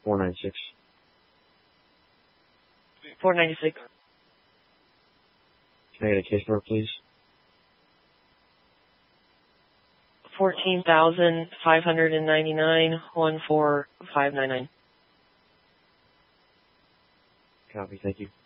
496. 496. Can I get a case number, please? 14,599 14599. Copy. Thank you.